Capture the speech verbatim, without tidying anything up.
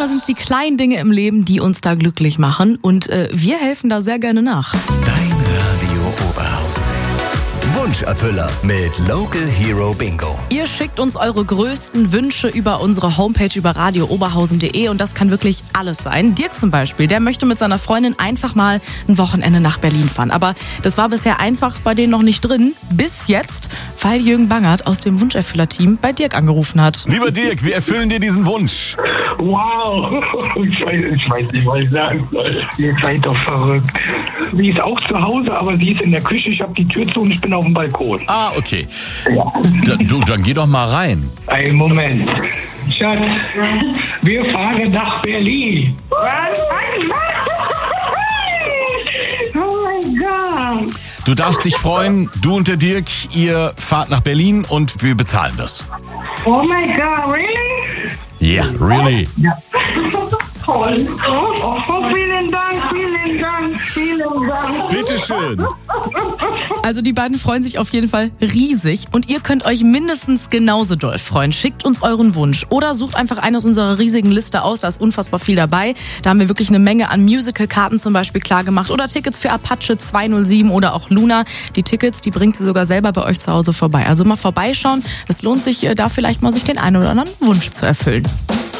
manchmal sind es die kleinen Dinge im Leben, die uns da glücklich machen. Und äh, wir helfen da sehr gerne nach. Dein Radio Oberhausen. Wunscherfüller mit Local Hero Bingo. Ihr schickt uns eure größten Wünsche über unsere Homepage über radio oberhausen punkt de und das kann wirklich alles sein. Dirk zum Beispiel, der möchte mit seiner Freundin einfach mal ein Wochenende nach Berlin fahren. Aber das war bisher einfach bei denen noch nicht drin. Bis jetzt, weil Jürgen Bangert aus dem Wunscherfüller-Team bei Dirk angerufen hat. Lieber Dirk, wir erfüllen dir diesen Wunsch. Wow, ich weiß, ich weiß nicht, was ich sagen soll. Ihr seid doch verrückt. Sie ist auch zu Hause, aber sie ist in der Küche. Ich habe die Tür zu und ich bin auf dem Balkon. Ah, okay. Ja. Da, du, dann geh doch mal rein. Einen Moment. Schatz, wir fahren nach Berlin. Was? Oh mein Gott. Du darfst dich freuen, du und der Dirk, ihr fahrt nach Berlin und wir bezahlen das. Oh my God, really? Yeah, really. Ja. Toll. Oh, oh, vielen Dank, vielen Dank, vielen Dank. Bitteschön. Also die beiden freuen sich auf jeden Fall riesig und ihr könnt euch mindestens genauso doll freuen. Schickt uns euren Wunsch oder sucht einfach einen aus unserer riesigen Liste aus, da ist unfassbar viel dabei. Da haben wir wirklich eine Menge an Musical-Karten zum Beispiel klar gemacht oder Tickets für Apache zwei null sieben oder auch Luna. Die Tickets, die bringt sie sogar selber bei euch zu Hause vorbei. Also mal vorbeischauen, es lohnt sich da vielleicht mal sich den einen oder anderen Wunsch zu erfüllen.